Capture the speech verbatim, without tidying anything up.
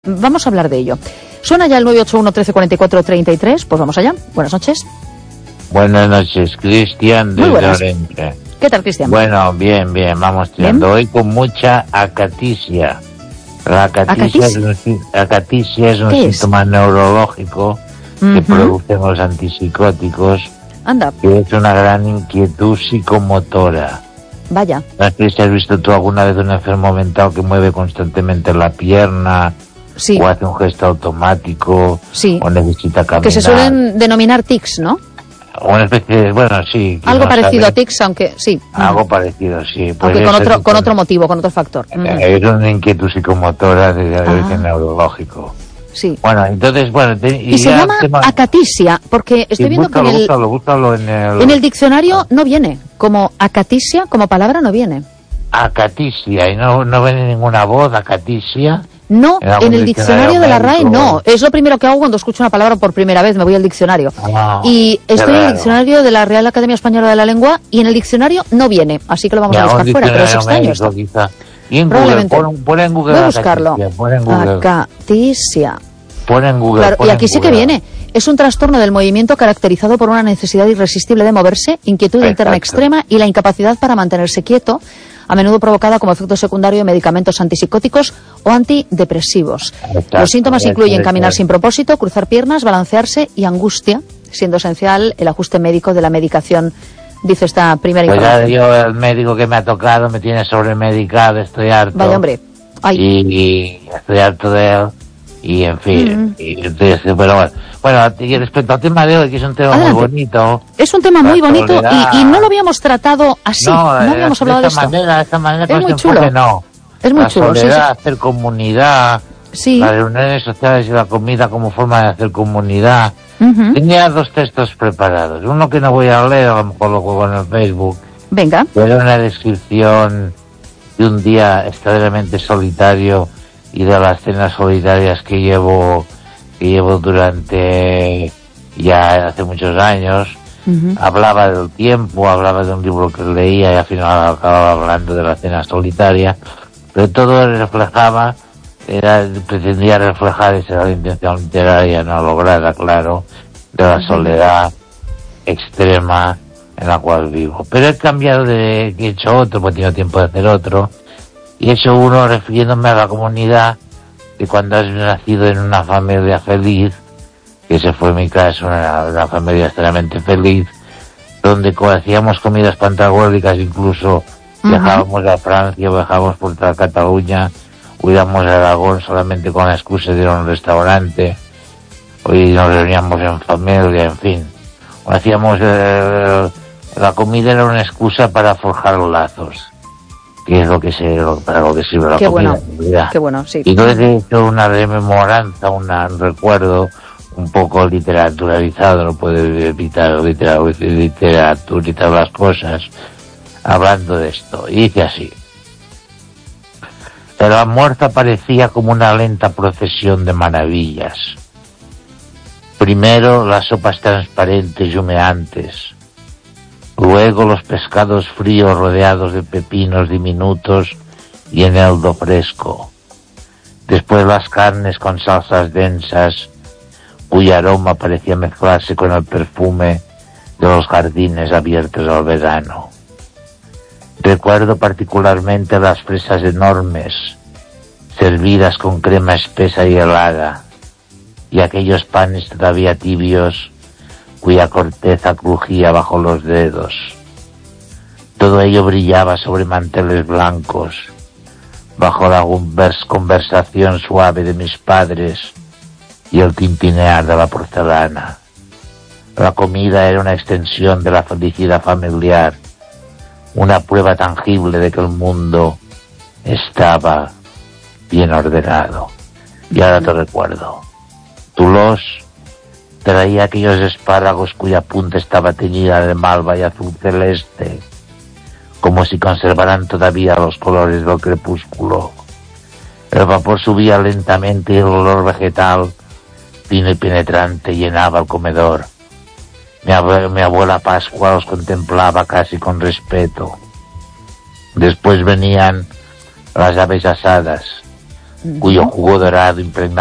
Vamos a hablar de ello. Suena ya el nueve ocho uno, trece, cuarenta y cuatro, treinta y tres. Pues vamos allá. Buenas noches. Buenas noches, Cristian desde Orense. ¿Qué tal, Cristian? Bueno, bien, bien, vamos tirando. Hoy con mucha acaticia. La acaticia, ¿Acaticia? Es, un, acaticia es un síntoma es? neurológico uh-huh. que producen los antipsicóticos. Anda. Que es una gran inquietud psicomotora. Vaya. ¿No has visto tú alguna vez un enfermo mental que mueve constantemente la pierna? Sí. O hace un gesto automático, sí. o necesita caminar. Que se suelen denominar tics, ¿no? Una especie de, bueno, sí. Algo no parecido sabe. a tics, aunque sí. Algo uh-huh. parecido, sí. Pues aunque con otro, con, con otro motivo, con otro factor. Uh-huh. Es una inquietud psicomotora de origen ah. neurológico. Sí. Bueno, entonces, bueno... Te, y y se llama tema... acaticia, porque estoy sí, viendo búscalo, que en el, búscalo, búscalo en el... en el diccionario no viene. Como acaticia, como palabra, no viene. Acaticia, y no, no viene ninguna voz, acaticia... No, en el diccionario de la R A E no. Es lo primero que hago cuando escucho una palabra por primera vez, me voy al diccionario. Ah, y estoy en el diccionario de la Real Academia Española de la Lengua y en el diccionario no viene, así que lo vamos ya, a buscar fuera, pero es extraño esto. Quizá. Y en Google, pon, pon en Google voy a buscarlo. Acaticia. Pon en Google. Claro, pon y aquí en sí Google. que viene. Es un trastorno del movimiento caracterizado por una necesidad irresistible de moverse, inquietud Exacto. interna extrema y la incapacidad para mantenerse quieto, a menudo provocada como efecto secundario de medicamentos antipsicóticos o antidepresivos. Exacto. Los síntomas incluyen caminar sin propósito, cruzar piernas, balancearse y angustia, siendo esencial el ajuste médico de la medicación, dice esta primera pues información. Ya yo, el médico que me ha tocado me tiene sobremedicado, estoy harto. Vaya hombre. Ay. Y, y estoy harto de él. Y en fin, mm. y, entonces, pero bueno, bueno, y respecto al tema de hoy, que es un tema Adelante. muy bonito. Es un tema muy bonito y, y no lo habíamos tratado así, no, no habíamos de hablado de esta esto. manera, de esta manera, es muy chulo. No. Es muy la chulo. Soledad, Sí, sí. hacer comunidad, sí. las reuniones sociales y la comida como forma de hacer comunidad. Uh-huh. Tenía dos textos preparados, uno que no voy a leer, a lo mejor lo juego en el Facebook. Venga. Era una descripción de un día extraordinariamente solitario y de las cenas solitarias que llevo que llevo durante ya hace muchos años. Uh-huh. Hablaba del tiempo, hablaba de un libro que leía y al final acababa hablando de la cena solitaria, pero todo reflejaba, era, pretendía reflejar, esa era la intención literaria no lograda, claro, de la soledad extrema en la cual vivo. Pero he cambiado de, he hecho otro, porque he tenido tiempo de hacer otro, y he hecho uno refiriéndome a la comunidad, que cuando has nacido en una familia feliz, que ese fue mi caso, una, una familia extremadamente feliz, donde hacíamos comidas pantagólicas, incluso uh-huh. viajábamos a Francia, viajábamos por toda Cataluña, huíamos a Aragón solamente con la excusa de ir a un restaurante, hoy nos reuníamos en familia, en fin. Hacíamos, eh, la comida era una excusa para forjar lazos, que es lo que se, para lo que sirve la qué comida. Bueno, qué bueno, sí. Y entonces he hecho una rememoranza, una, un recuerdo un poco literaturalizado, no puedo evitar literaturizar las cosas, hablando de esto. Y dice así: el almuerzo parecía como una lenta procesión de maravillas. Primero las sopas transparentes y humeantes, luego los pescados fríos rodeados de pepinos diminutos y eneldo fresco, después las carnes con salsas densas, cuyo aroma parecía mezclarse con el perfume de los jardines abiertos al verano. Recuerdo particularmente las fresas enormes, servidas con crema espesa y helada, y aquellos panes todavía tibios, cuya corteza crujía bajo los dedos. Todo ello brillaba sobre manteles blancos, bajo la conversación suave de mis padres y el tintinear de la porcelana. La comida era una extensión de la felicidad familiar, una prueba tangible de que el mundo estaba bien ordenado. Y ahora te recuerdo. Toulouse traía aquellos espárragos cuya punta estaba teñida de malva y azul celeste, como si conservaran todavía los colores del crepúsculo. El vapor subía lentamente y el olor vegetal, fino y penetrante, llenaba el comedor. Mi, abue- mi abuela Pascua los contemplaba casi con respeto. Después venían las aves asadas, cuyo jugo dorado impregnado